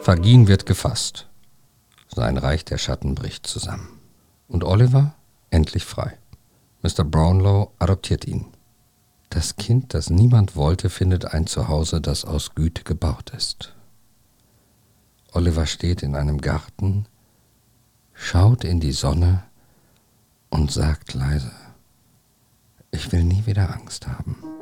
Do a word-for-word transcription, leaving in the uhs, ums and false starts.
Fagin wird gefasst. Sein Reich der Schatten bricht zusammen. Und Oliver endlich frei. Mister Brownlow adoptiert ihn. Das Kind, das niemand wollte, findet ein Zuhause, das aus Güte gebaut ist. Oliver steht in einem Garten, schaut in die Sonne und sagt leise: Ich will nie wieder Angst haben.